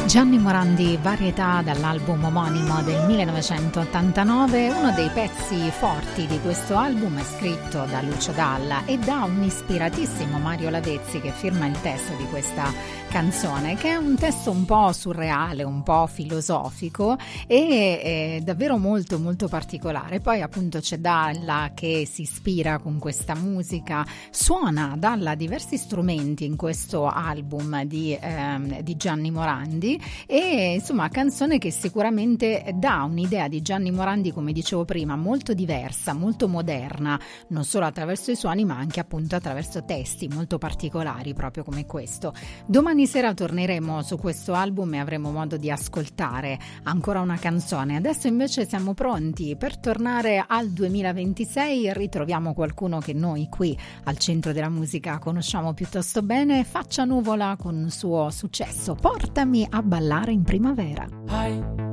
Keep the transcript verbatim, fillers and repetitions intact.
Gianni Morandi, Varietà, dall'album omonimo del millenovecentottantanove. Uno dei pezzi forti di questo album è scritto da Lucio Dalla e da un ispiratissimo Mario Lavezzi, che firma il testo di questa canzone, che è un testo un po' surreale, un po' filosofico e è davvero molto molto particolare. Poi appunto c'è Dalla che si ispira con questa musica, suona Dalla diversi strumenti in questo album di, ehm, di Gianni Morandi, e insomma canzone che sicuramente dà un'idea di Gianni Morandi, come dicevo prima, molto diversa, molto moderna, non solo attraverso i suoni ma anche appunto attraverso testi molto particolari, proprio come questo. Domani sera torneremo su questo album e avremo modo di ascoltare ancora una canzone. Adesso invece siamo pronti per tornare al duemilaventisei, ritroviamo qualcuno che noi qui al Centro della Musica conosciamo piuttosto bene, Faccia Nuvola con il suo successo Portami a ballare in primavera. Hai